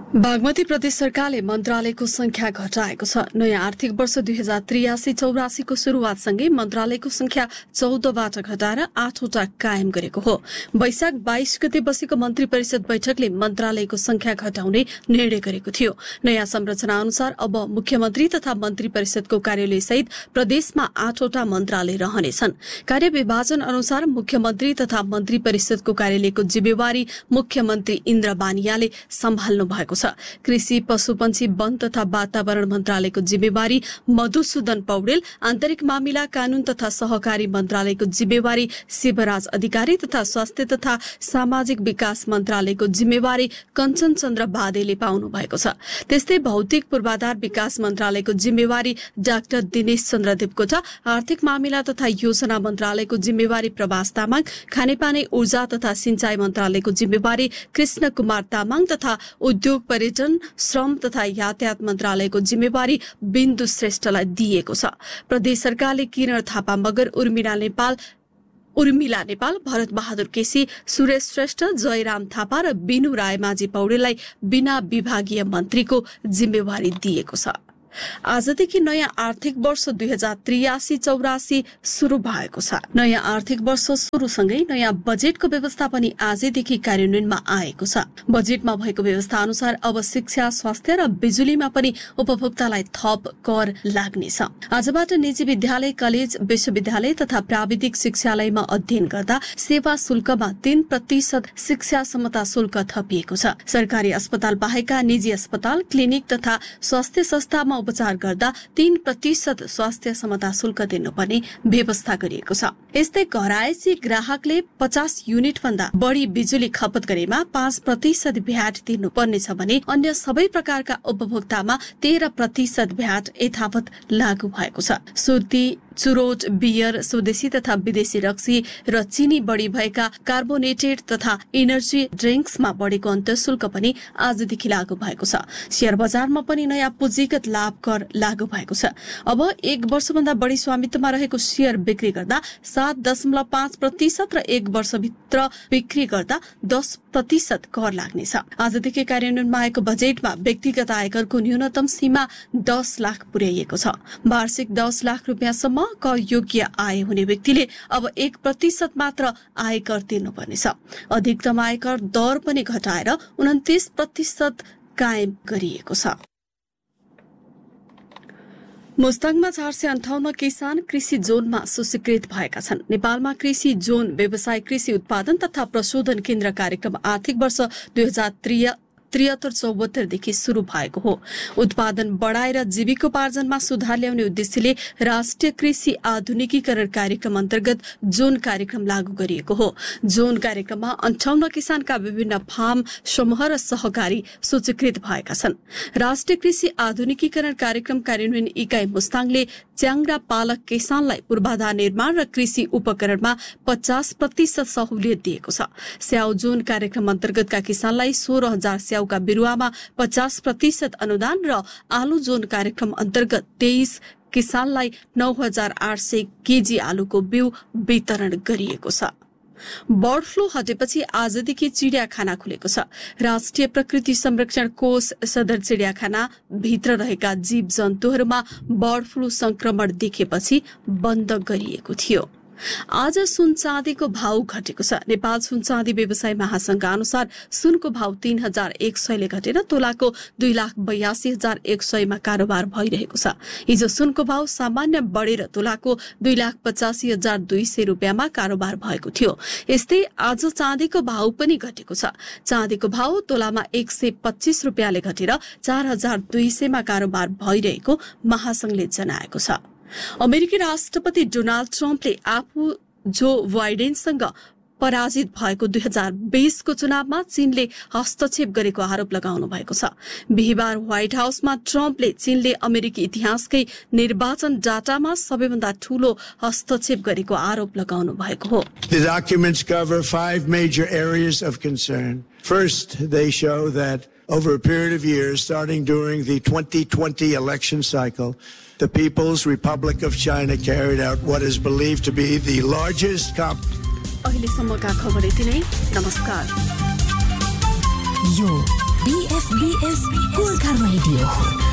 बागमती प्रदेश सरकारले मन्त्रालयको संख्या घटाएको छ। नयाँ आर्थिक वर्ष 2083-84 को शुरूआतसँगै मन्त्रालयको संख्या 14बाट घटाएर 8वटा कायम गरेको हो। वैशाख 22 गते बसेको मन्त्री परिषद बैठकले मन्त्रालयको संख्या घटाउने निर्णय गरेको थियो। नयाँ संरचना अनुसार अब मुख्यमन्त्री तथा मन्त्री परिषदको कार्यालय सहित प्रदेशमा 8वटा मन्त्रालय रहनेछन्। कार्य विभाजन अनुसार मुख्यमन्त्री तथा मन्त्री परिषदको कार्यालयको जिम्मेवारी मुख्यमन्त्री इन्द्र बानियाले सम्हाल्नु भएको छ। कृषि, पशुपन्छी, वन तथा वातावरण मन्त्रालयको जिम्मेवारी मधुसूदन पौडेल, आन्तरिक मामिला, कानून तथा सहकारी मन्त्रालयको जिम्मेवारी शिवराज अधिकारी तथा स्वास्थ्य तथा सामाजिक विकास मन्त्रालयको जिम्मेवारी कञ्चन चन्द्र बादेले पाउनु भएको छ। त्यस्तै भौतिक पूर्वाधार विकास मन्त्रालयको जिम्मेवारी डाक्टर दिनेश चन्द्र देवकोटा, आर्थिक मामिला तथा योजना मन्त्रालयको जिम्मेवारी प्रभास तामाङ, खानेपानी, ऊर्जा तथा सिंचाई मन्त्रालयको जिम्मेवारी कृष्ण कुमार तामाङ तथा उद्योग, पर्यटन, श्रम तथा यातायात मन्त्रालयको जिम्मेवारी बिन्दु श्रेष्ठलाई दिएको छ। प्रदेश सरकारले किरण थापा मगर, उर्मिला नेपाल, भरत बहादुर केसी, सुरेश श्रेष्ठ, जयराम थापा र बिनु रायमाझी पौडेललाई बिना विभागीय मन्त्रीको जिम्मेवारी दिएको छ। आजदेखि नयाँ आर्थिक वर्ष 2083-84 शुरू भएको छ। नयाँ आर्थिक वर्ष शुरूसँगै नयाँ बजेटको व्यवस्था पनि आजदेखि कार्यान्वयनमा आएको छ। बजेटमा भएको व्यवस्था अनुसार अब शिक्षा, स्वास्थ्य र बिजुलीमा पनि उपभोक्तालाई थप कर लाग्नेछ। आजबाट निजी विद्यालय, कलेज, विश्वविद्यालय तथा प्राविधिक शिक्षालयमा अध्ययन गर्दा सेवा शुल्कमा 3% शिक्षा समता शुल्क थपिएको छ। सरकारी अस्पताल बाहेकका निजी अस्पताल, क्लिनिक तथा स्वास्थ्य संस्थामा उपचार गर्दा 3% स्वास्थ्य समता शुल्क दिनुपर्ने व्यवस्था गरिएको छ। यस्तै घरायसी ग्राहकले 50 युनिट भन्दा बढी बिजुली खपत गरेमा 5% भ्याट तिर्नुपर्नेछ भने अन्य सबै प्रकारका उपभोक्तामा 13% भ्याट यथावत लागू भएको छ। सुर्ती, चुरोट, बियर, स्वदेशी तथा विदेशी रक्सी र चिनी बढी भएका कार्बोनेटेड तथा एनर्जी ड्रिंक्समा बढेको अन्तःशुल्क पनि आजदेखि लागू भएको छ। शेयर बजारमा पनि नयाँ पुँजीगत लाभ कर लागू भएको छ। अब 1 वर्षभन्दा बढी स्वामित्वमा रहेको शेयर बिक्री गर्दा 7.5% र 1 वर्षभित्र बिक्री गर्दा 10% कर लाग्नेछ। आजदेखि कार्यान्वयनमा आएको बजेटमा व्यक्तिगत आयकरको न्यूनतम सीमा 10 लाख पुर्याइएको छ। वार्षिक 10 लाख रुपियाँसम्म कर योग्य आय हुने व्यक्तिले अब 1% मात्र आयकर तिर्नुपर्नेछ। अधिकतम आयकर दर पनि घटाएर 29% कायम गरिएको छ। मुस्ताङमा 458 किसान कृषि जोनमा सूचीकृत भएका छन्। नेपालमा कृषि जोन व्यवसाय कृषि उत्पादन तथा प्रशोधन केन्द्र कार्यक्रम आर्थिक वर्ष 2073-74 देखि शुरू भएको हो। उत्पादन बढाएर जीविकोपार्जनमा सुधार ल्याउने उद्देश्यले राष्ट्रिय कृषि आधुनिकीकरण कार्यक्रम अन्तर्गत जोन कार्यक्रम लागू गरिएको हो। जोन कार्यक्रममा 58 किसानका विभिन्न फार्म, समूह र सहकारी सूचीकृत भएका छन्। राष्ट्रिय कृषि आधुनिकीकरण कार्यक्रम कार्यान्वयन इकाइ मुस्ताङले च्याङ्ग्रा पालक किसानलाई पूर्वाधार निर्माण र कृषि उपकरणमा 50% सहुलियत दिएको छ। स्याउ जोन कार्यक्रम अन्तर्गतका किसानलाई 16,000 स्याउका बिरुवामा 50% अनुदान र आलु जोन कार्यक्रम अन्तर्गत 23 किसानलाई 9,800 केजी आलुको बिउ वितरण गरिएको छ। बर्ड फ्लू हटेपछि आजदेखि चिडियाखाना खुलेको छ। राष्ट्रिय प्रकृति संरक्षण कोष सदर चिडियाखाना भित्र रहेका जीव जन्तुहरूमा बर्ड फ्लू संक्रमण देखेपछि बन्द गरिएको थियो। आज सुन चाँदीको भाव घटेको छ। नेपाल सुन चाँदी व्यवसाय महासंघ अनुसार सुनको भाव 3,100 ले घटेर तोलाको 2,82,100 मा कारोबार भइरहेको छ। हिजो सुनको भाव सामान्य बढेर तोलाको 2,85,200 रुपियाँमा कारोबार भएको थियो। यस्तै आज चाँदीको भाव पनि घटेको छ। चाँदीको भाव तोलामा 125 रुपियाँले घटेर 4,200 मा कारोबार भइरहेको महासंघले जनाएको छ। अमेरिकी राष्ट्रपति डोनाल्ड ट्रम्पले आफू जो बाइडेनसँग पराजित भएको 2020 को चुनावमा चीनले हस्तक्षेप गरेको आरोप लगाउनु भएको छ। बिहिबार व्हाइट हाउसमा ट्रम्पले चीनले अमेरिकी इतिहासकै निर्वाचन डाटामा सबैभन्दा ठूलो हस्तक्षेप गरेको आरोप लगाउनु भएको हो। The documents cover 5 major areas of concern. First, they show that over a period of years, starting during the 2020 election cycle, the People's Republic of China carried out what is believed to be the largest अहिलेसम्मका खबर यति नै। नमस्कार। यो BFBS Gorkha Radio.